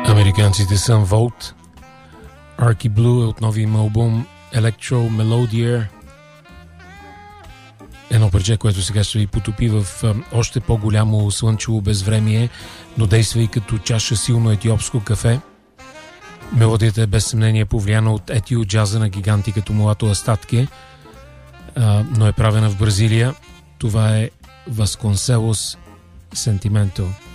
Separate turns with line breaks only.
Американците са Volt. Arky Blue е от новия им албум Electro Melodier. Едно парче, което сега ще ви потопи в още по-голямо слънчево безвремие, но действа и като чаша силно етиопско кафе. Мелодията е без съмнение повлияна от етио джаза на гиганти като Мулато Астатке, но е правена в Бразилия. Това е Vasconcelos Sentimento.